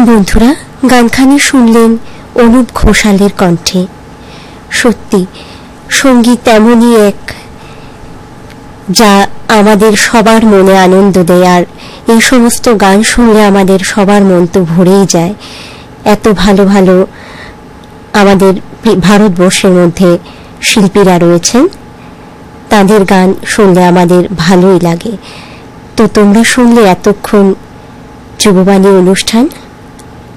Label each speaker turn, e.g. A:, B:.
A: বন্ধুরা, গানখানি শুনলেন অনুপ ঘোষালের কণ্ঠে। সত্যি সঙ্গীত তেমনই এক, যা আমাদের সবার মনে আনন্দ দেয়। আর এই সমস্ত গান শুনলে আমাদের সবার মন তো ভরেই যায়। এত ভালো ভালো আমাদের ভারতবর্ষের মধ্যে শিল্পীরা রয়েছেন, তাদের গান শুনলে আমাদের ভালোই লাগে। তো তোমরা শুনলে এতক্ষণ যুববাণী অনুষ্ঠান।